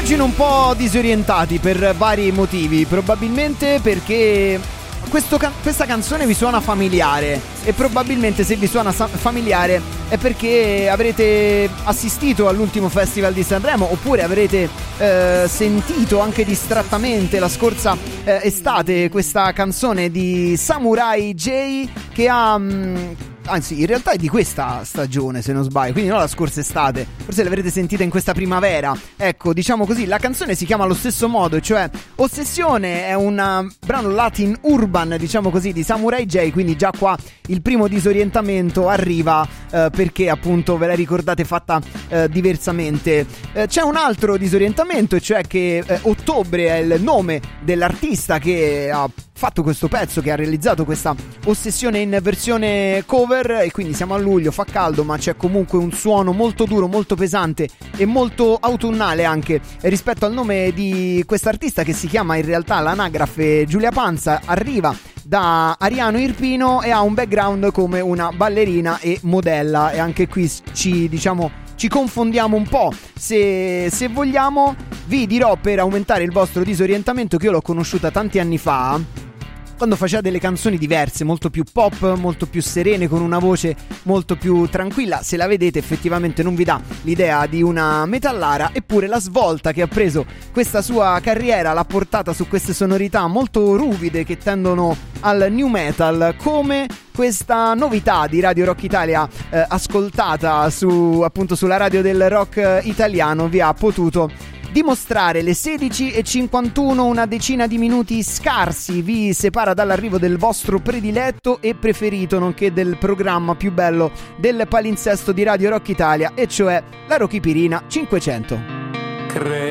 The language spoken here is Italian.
immagino un po' disorientati per vari motivi, probabilmente perché questa canzone vi suona familiare, e probabilmente se vi suona familiare è perché avrete assistito all'ultimo Festival di Sanremo, oppure avrete sentito anche distrattamente la scorsa estate questa canzone di Samurai J, che ha... anzi, in realtà è di questa stagione, se non sbaglio, quindi non la scorsa estate, forse l'avrete sentita in questa primavera. Ecco, diciamo così, la canzone si chiama allo stesso modo, cioè Ossessione. È un brano Latin urban, diciamo così, di Samurai J, quindi già qua il primo disorientamento arriva perché appunto ve la ricordate fatta diversamente. C'è un altro disorientamento, cioè che Ottobre è il nome dell'artista che ha fatto questo pezzo, che ha realizzato questa Ossessione in versione cover, e quindi siamo a luglio, fa caldo, ma c'è comunque un suono molto duro, molto pesante e molto autunnale anche rispetto al nome di quest'artista, che si chiama in realtà l'anagrafe Giulia Panza, arriva da Ariano Irpino e ha un background come una ballerina e modella, e anche qui ci confondiamo un po'. Se vogliamo, vi dirò, per aumentare il vostro disorientamento, che io l'ho conosciuta tanti anni fa, quando faceva delle canzoni diverse, molto più pop, molto più serene, con una voce molto più tranquilla. Se la vedete, effettivamente non vi dà l'idea di una metallara, eppure la svolta che ha preso questa sua carriera l'ha portata su queste sonorità molto ruvide che tendono al new metal, come questa novità di Radio Rock Italia ascoltata appunto sulla radio del rock italiano vi ha potuto dimostrare. Le 16:51, una decina di minuti scarsi vi separa dall'arrivo del vostro prediletto e preferito, nonché del programma più bello del palinsesto di Radio Rock Italia, e cioè la Rockipirina 500.